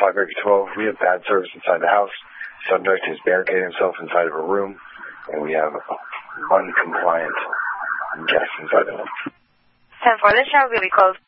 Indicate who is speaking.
Speaker 1: Area 12. We have bad service inside the house. Subject is barricading himself inside of a room, and we have uncompliant guests inside the home.
Speaker 2: 10-4, this shall be closed.